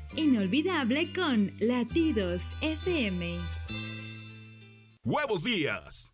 inolvidable con Latidos FM. Buenos días.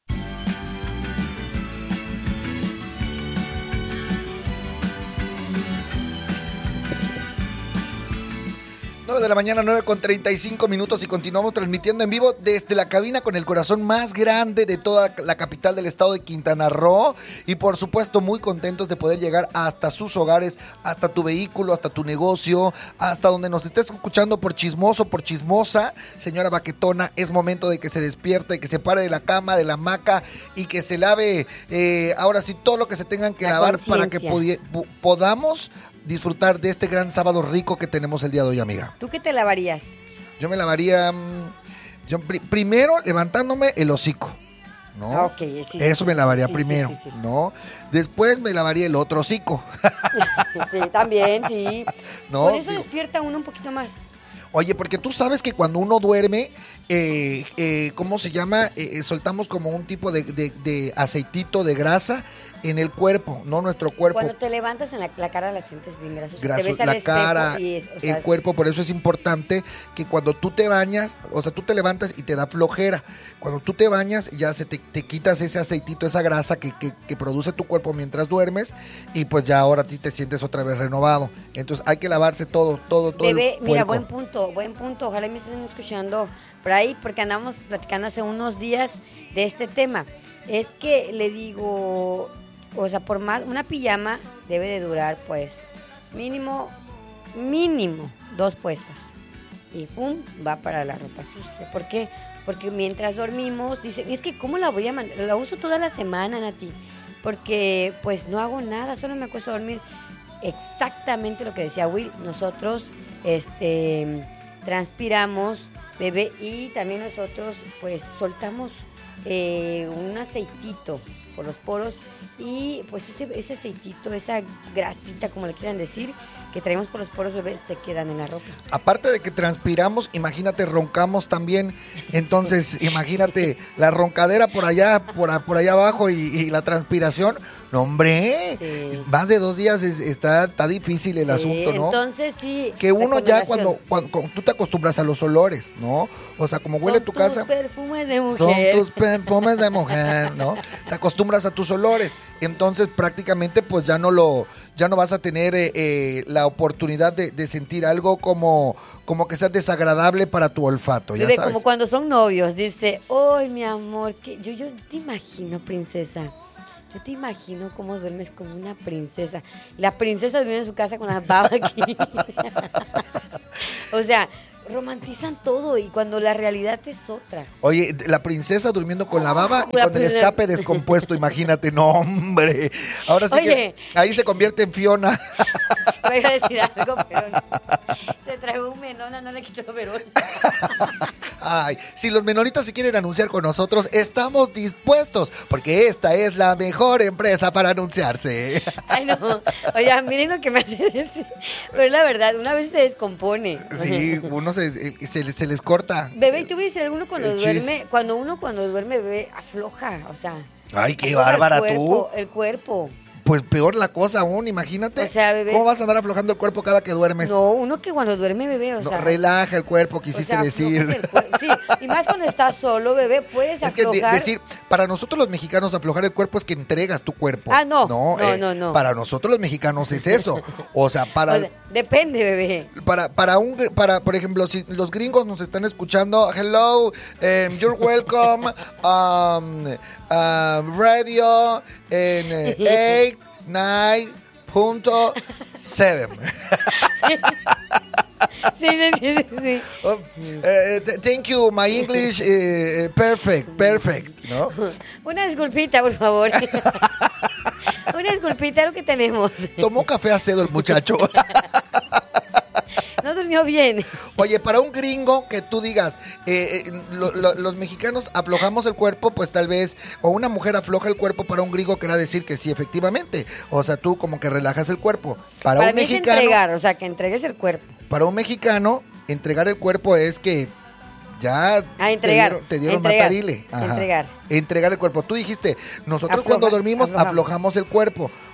9 de la mañana, 9:35 y continuamos transmitiendo en vivo desde la cabina con el corazón más grande de toda la capital del estado de Quintana Roo y por supuesto muy contentos de poder llegar hasta sus hogares, hasta tu vehículo, hasta tu negocio, hasta donde nos estés escuchando por chismoso, por chismosa. Señora baquetona, es momento de que se despierte, que se pare de la cama, de la hamaca y que se lave ahora sí todo lo que se tengan que lavar para que podamos disfrutar de este gran sábado rico que tenemos el día de hoy, amiga. ¿Tú qué te lavarías? Yo me lavaría primero levantándome el hocico, ¿no? Okay, sí, eso me lavaría sí, primero, sí. ¿no? Después me lavaría el otro hocico. Sí, también, sí. ¿No? Por eso despierta uno un poquito más. Oye, porque tú sabes que cuando uno duerme, ¿cómo se llama? Soltamos como un tipo de aceitito de grasa en el cuerpo, no nuestro cuerpo. Cuando te levantas en la cara la sientes bien grasosa. Te ves la al cara, espejo y el cuerpo, por eso es importante que cuando tú te bañas, o sea, tú te levantas y te da flojera. Cuando tú te bañas ya te quitas ese aceitito, esa grasa que produce tu cuerpo mientras duermes y pues ya ahora a ti te sientes otra vez renovado. Entonces hay que lavarse todo Bebé, el mira, cuerpo. buen punto. Ojalá me estén escuchando por ahí porque andamos platicando hace unos días de este tema. Es que le digo, o sea, por más, una pijama debe de durar pues mínimo 2 puestas. Y pum, va para la ropa sucia. ¿Por qué? Porque mientras dormimos, dicen, es que ¿cómo la voy a mandar? La uso toda la semana, Nati. Porque pues no hago nada, solo me acuesto a dormir. Exactamente lo que decía Will, nosotros transpiramos, bebé, y también nosotros pues soltamos un aceitito por los poros y pues ese aceitito, esa grasita, como le quieran decir, que traemos por los poros, bebé, se quedan en la ropa. Aparte de que transpiramos, imagínate, roncamos también. Entonces, imagínate la roncadera por allá abajo y la transpiración. No, hombre, sí. Más de 2 días está difícil el asunto, ¿no? Entonces sí. Que uno ya cuando tú te acostumbras a los olores, ¿no? O sea, como huele tu casa. Son tus perfumes de mujer. Son tus perfumes de mujer, ¿no? Te acostumbras a tus olores. Entonces prácticamente pues ya no vas a tener la oportunidad de sentir algo como que sea desagradable para tu olfato, ya sabes. Como cuando son novios, dice, ¡ay, mi amor! Que yo te imagino, princesa. Yo te imagino cómo duermes como una princesa. La princesa duerme en su casa con la baba aquí. O sea, romantizan todo y cuando la realidad es otra. Oye, la princesa durmiendo con la baba y con el escape descompuesto, imagínate. No, hombre. Ahora sí. Oye, que ahí se convierte en Fiona. Voy a decir algo, pero no. Se tragó un menona, no le quitó Verón. Ay, si los menonitas se quieren anunciar con nosotros, estamos dispuestos, porque esta es la mejor empresa para anunciarse. Ay, no. Oye, miren lo que me hace decir. Pero es la verdad, una vez se descompone. Sí, uno se les corta. Bebé, tú ves, uno cuando duerme, cuando duerme, bebé, afloja, o sea. Ay, qué bárbara tú. El cuerpo. Pues peor la cosa aún, imagínate. O sea, bebé, ¿cómo vas a andar aflojando el cuerpo cada que duermes? No, uno que cuando duerme, bebé, o sea. Relaja el cuerpo, quisiste decir. Sí, y más cuando estás solo, bebé, puedes aflojar. Es que decir, para nosotros los mexicanos aflojar el cuerpo es que entregas tu cuerpo. Ah, no. No. Para nosotros los mexicanos es eso. O sea, para... O sea, depende, bebé. Por ejemplo, si los gringos nos están escuchando, hello, you're welcome, radio en 89.7. Sí. Thank you, my English, perfect, ¿no? Una disculpita, por favor. Una disculpita, lo que tenemos. Tomó café acedo el muchacho. No durmió bien. Oye, para un gringo que tú digas, los mexicanos aflojamos el cuerpo, pues tal vez, o una mujer afloja el cuerpo, para un gringo querrá decir que sí, efectivamente. O sea, tú como que relajas el cuerpo. Para un mí mexicano, es entregar, o sea, que entregues el cuerpo. Para un mexicano, entregar el cuerpo es que ya te dieron matarile. Ajá. Entregar el cuerpo. Tú dijiste, nosotros cuando dormimos aflojamos el cuerpo.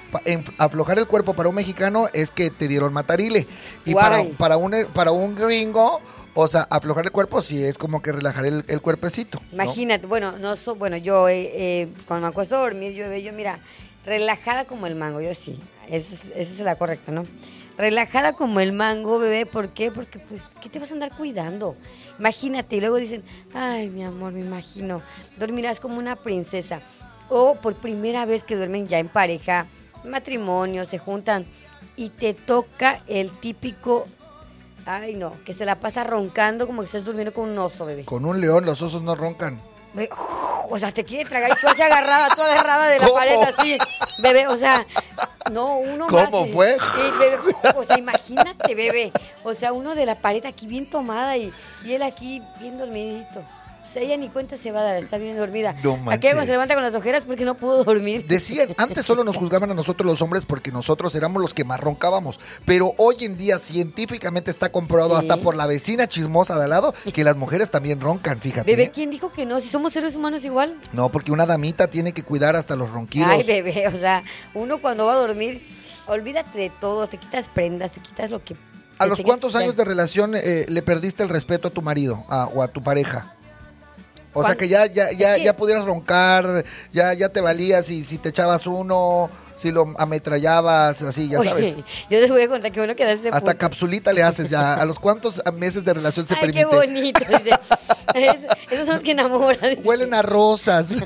aflojar el cuerpo para un mexicano es que te dieron matarile. Y Guay. para un gringo, o sea, aflojar el cuerpo sí es como que relajar el cuerpecito, ¿no? Imagínate, bueno, yo cuando me acuesto a dormir, yo mira, relajada como el mango, yo sí, esa es la correcta, ¿no? Relajada como el mango, bebé, ¿por qué? Porque, pues, ¿qué te vas a andar cuidando? Imagínate, y luego dicen, ay, mi amor, me imagino, dormirás como una princesa. O por primera vez que duermen ya en pareja, matrimonio, se juntan, y te toca el típico, ay, no, que se la pasa roncando como que estás durmiendo con un oso, bebé. Con un león los osos no roncan. Bebé, o sea, te quiere tragar y tú así tú agarrada de la ¿Cómo? pared así, bebé, o sea, no, uno ¿Cómo más, fue? Sí, bebé, o sea, imagínate, bebé, o sea, uno de la pared aquí bien tomada y él aquí bien dormidito. O sea, ella ni cuenta se va a dar, está bien dormida. No Aquí manches. cuando se levanta con las ojeras porque no pudo dormir. Decían, antes solo nos juzgaban a nosotros los hombres porque nosotros éramos los que más roncábamos, pero hoy en día científicamente está comprobado Sí. hasta por la vecina chismosa de al lado que las mujeres también roncan, fíjate. Bebé, ¿quién dijo que no? Si somos seres humanos igual. No, porque una damita tiene que cuidar hasta los ronquidos. Ay, bebé, o sea, uno cuando va a dormir, olvídate de todo, te quitas prendas, te quitas lo que... ¿A te los tengas cuántos que años quitar. de relación le perdiste el respeto a tu marido o a tu pareja? O sea ¿Cuán- que ya Es que- ya pudieras roncar, ya te valías si te echabas uno, si lo ametrallabas, así, ya Oye, sabes. yo les voy a contar que bueno que das ese Hasta punto. capsulita le haces ya. ¿A los cuántos meses de relación se Ay, permite? qué bonito, dice. Esos son los que enamoran. dice. Huelen a rosas.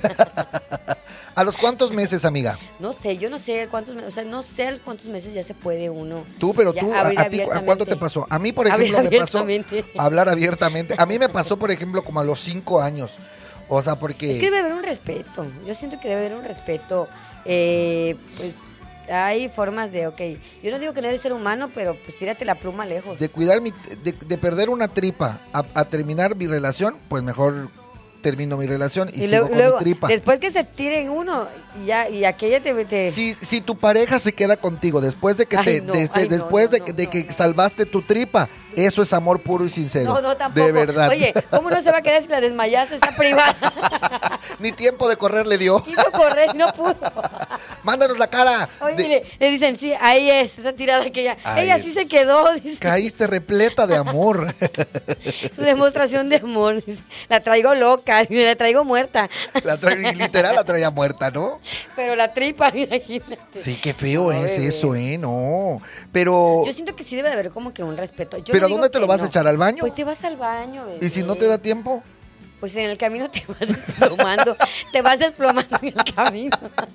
¿A los cuántos meses, amiga? No sé, yo no sé cuántos meses, o sea, no sé a los cuántos meses ya se puede uno. Pero ya tú, abrir ¿a ti cuándo te abiertamente. pasó? A mí, por Abrir ejemplo, me pasó abiertamente. hablar abiertamente. A mí me pasó, por ejemplo, como a los 5 años. O sea, porque... Es que debe haber un respeto. Yo siento que debe haber un respeto. Pues hay formas de, ok, yo no digo que no eres ser humano, pero pues tírate la pluma lejos. de cuidar de perder una tripa a terminar mi relación, pues mejor termino mi relación y sigo con luego, mi tripa. después que se tiren uno, y aquella te... Si tu pareja se queda contigo después de que Ay, no, después de que no. salvaste tu tripa, eso es amor puro y sincero. No, tampoco. De verdad. Oye, ¿cómo no se va a quedar si la desmayaste? Está privada. Ni tiempo de correr le dio. Quiso correr, no pudo. Mándanos la cara. Oye, le dicen, sí, ahí está tirada aquella. Ahí Ella es. sí se quedó, dice. Caíste repleta de amor. Su demostración de amor. Dice, la traigo loca, la traigo muerta. Literal la traía muerta, ¿no? Pero la tripa, imagínate. Sí, qué feo No, es bebé. eso, No. Pero... Yo siento que sí debe de haber como que un respeto. Yo ¿Pero no dónde digo te lo que vas a no. echar? ¿Al baño? Pues te vas al baño, bebé. ¿Y si no te da tiempo? Pues en el camino te vas desplomando. Te vas desplomando en el camino.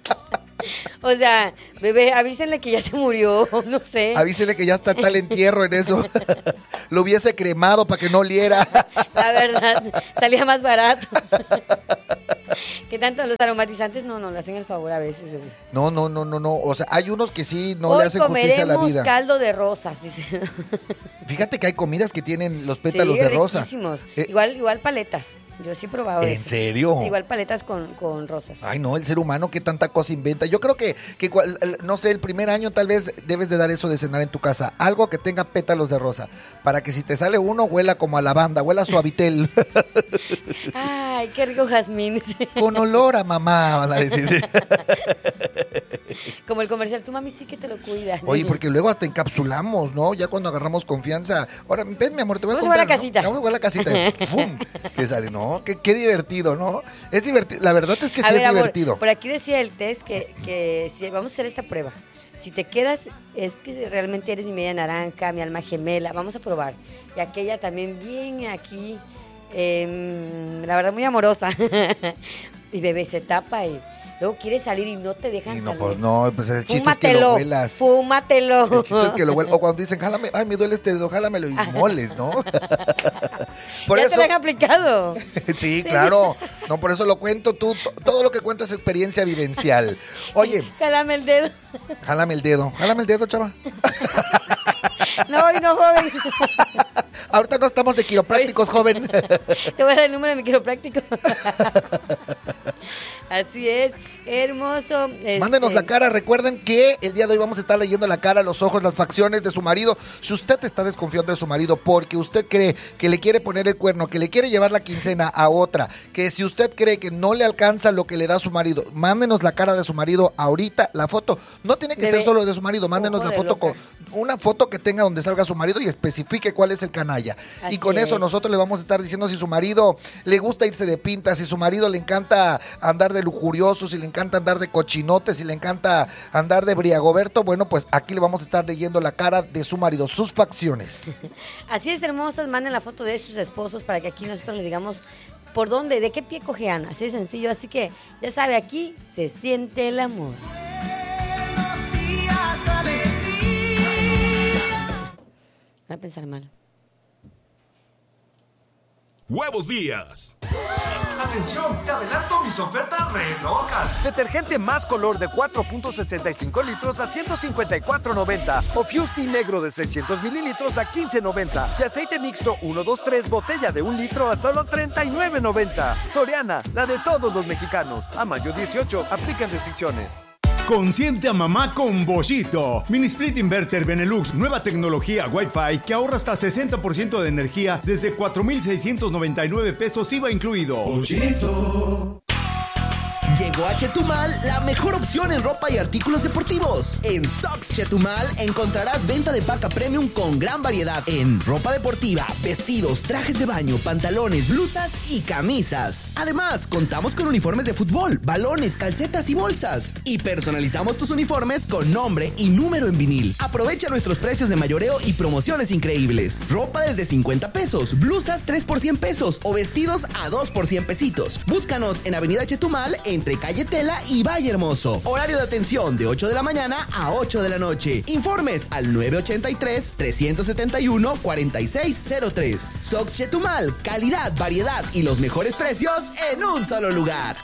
O sea, bebé, avísenle que ya se murió, no sé. Avísele que ya está tal entierro en eso. Lo hubiese cremado para que no oliera. La verdad, salía más barato. Que tanto los aromatizantes no le hacen el favor a veces. Bebé. No. O sea, hay unos que sí no Hoy le hacen justicia a la comeremos vida. caldo de rosas, dice. Fíjate que hay comidas que tienen los pétalos Sí, de rosa. riquísimos. Eh, Igual paletas. Yo sí he probado ¿En eso. serio? Igual paletas con rosas. Ay, no, el ser humano que tanta cosa inventa. Yo creo que no sé, el primer año tal vez debes de dar eso de cenar en tu casa. Algo que tenga pétalos de rosa. Para que si te sale uno, huela como a lavanda, huela a suavitel. Ay, qué rico jazmín. Con olor a mamá, van a decir. Como el comercial, tu mami sí que te lo cuida. Oye, porque luego hasta encapsulamos, ¿no? Ya cuando agarramos confianza. Ahora, ven, mi amor, te voy a Vamos a comprar, jugar a la casita. ¿no? Vamos a jugar a la casita. ¡Pum! Que sale, ¿no? Qué divertido, ¿no? Es divertido. La verdad es que sí A ver, es amor, divertido. por aquí decía el test que si vamos a hacer esta prueba. Si te quedas, es que realmente eres mi media naranja, mi alma gemela. Vamos a probar. Y aquella también bien aquí, la verdad muy amorosa. Y bebé se tapa y luego quiere salir y no te dejan Y no, salir. pues no, pues el chiste es que lo Fúmatelo, huelas. fúmatelo. El chiste es que lo huelas. O cuando dicen, jálame, ay, me duele este dedo, jálamelo y moles, ¿no? Por ¿Ya eso. te lo han aplicado? Sí, claro. No, por eso lo cuento tú. Todo lo que cuento es experiencia vivencial. Oye, Jálame el dedo. jálame el dedo. Jálame el dedo, chava. No, y no, joven. Ahorita no estamos de quiroprácticos, joven. Te voy a dar el número de mi quiropráctico. Así es, hermoso. Mándenos la cara, recuerden que el día de hoy vamos a estar leyendo la cara, los ojos, las facciones de su marido. Si usted está desconfiando de su marido porque usted cree que le quiere poner el cuerno, que le quiere llevar la quincena a otra, que si usted cree que no le alcanza lo que le da su marido, mándenos la cara de su marido ahorita, la foto. No tiene que ser solo de su marido, mándenos la foto con una foto que tenga donde salga su marido y especifique cuál es el canalla. Así y con eso nosotros le vamos a estar diciendo si su marido le gusta irse de pinta, si su marido le encanta andar de lujurioso, si le encanta andar de cochinote, si le encanta andar de briagoberto. Bueno, pues aquí le vamos a estar leyendo la cara de su marido, sus facciones. Así es, hermosos, manden la foto de sus esposos para que aquí nosotros le digamos por dónde, de qué pie cojean, así de sencillo. Así que ya sabe, aquí se siente el amor. Buenos días, alegría. Voy a pensar mal. ¡Huevos días! ¡Atención! ¡Te adelanto mis ofertas re locas! Detergente más color de 4.65 litros a $154.90. O Fusti negro de 600 mililitros a $15.90. Y aceite mixto 123 botella de 1 litro a solo $39.90. Soriana, la de todos los mexicanos. A mayo 18, aplican restricciones. Consiente a mamá con Boschito. Mini Split Inverter Benelux, nueva tecnología Wi-Fi que ahorra hasta 60% de energía desde 4,699 pesos IVA incluido. Boschito. Llegó a Chetumal la mejor opción en ropa y artículos deportivos. En Socks Chetumal encontrarás venta de paca premium con gran variedad en ropa deportiva, vestidos, trajes de baño, pantalones, blusas y camisas. Además, contamos con uniformes de fútbol, balones, calcetas y bolsas. Y personalizamos tus uniformes con nombre y número en vinil. Aprovecha nuestros precios de mayoreo y promociones increíbles. Ropa desde 50 pesos, blusas 3 por 100 pesos o vestidos a 2 por 100 pesitos. Búscanos en Avenida Chetumal entre Calle Tela y Valle Hermoso. Horario de atención de 8 de la mañana a 8 de la noche. Informes al 983-371-4603. Socks Chetumal, calidad, variedad y los mejores precios en un solo lugar.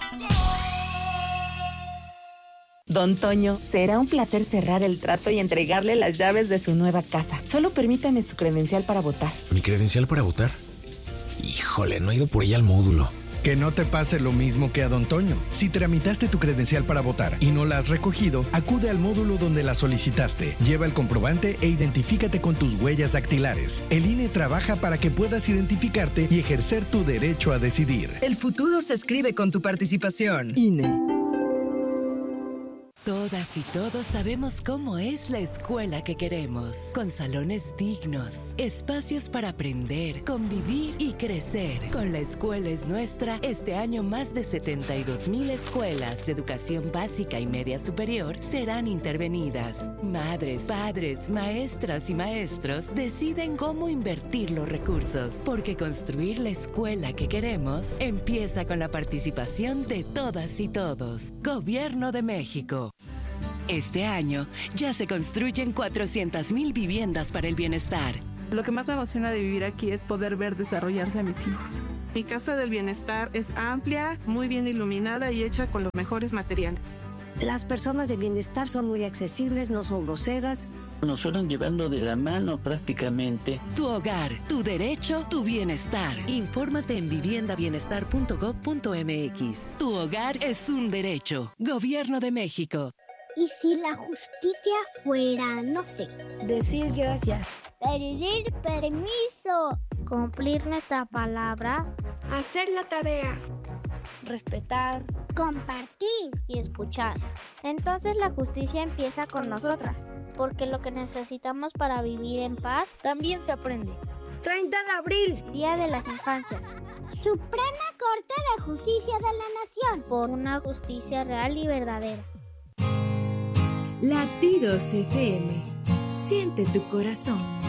Don Toño, será un placer cerrar el trato y entregarle las llaves de su nueva casa. Solo permítame su credencial para votar. ¿Mi credencial para votar? Híjole, no he ido por ella al módulo. Que no te pase lo mismo que a Don Toño. Si tramitaste tu credencial para votar y no la has recogido, acude al módulo donde la solicitaste. Lleva el comprobante e identifícate con tus huellas dactilares. El INE trabaja para que puedas identificarte y ejercer tu derecho a decidir. El futuro se escribe con tu participación. INE. Todas y todos sabemos cómo es la escuela que queremos, con salones dignos, espacios para aprender, convivir y crecer. Con La Escuela es Nuestra, este año más de 72,000 escuelas de educación básica y media superior serán intervenidas. Madres, padres, maestras y maestros deciden cómo invertir los recursos, porque construir la escuela que queremos empieza con la participación de todas y todos. Gobierno de México. Este año ya se construyen 400,000 viviendas para el bienestar. Lo que más me emociona de vivir aquí es poder ver desarrollarse a mis hijos. Mi casa del bienestar es amplia, muy bien iluminada y hecha con los mejores materiales. Las personas de bienestar son muy accesibles, no son groseras. Nos fueron llevando de la mano prácticamente. Tu hogar, tu derecho, tu bienestar. Infórmate en viviendabienestar.gov.mx. Tu hogar es un derecho. Gobierno de México. ¿Y si la justicia fuera, no sé? Decir gracias. Pedir permiso. Cumplir nuestra palabra. Hacer la tarea. Respetar. Compartir y escuchar. Entonces la justicia empieza con nosotras. Porque lo que necesitamos para vivir en paz también se aprende. 30 de abril. Día de las Infancias. Suprema Corte de Justicia de la Nación. Por una justicia real y verdadera. Latidos FM. Siente tu corazón.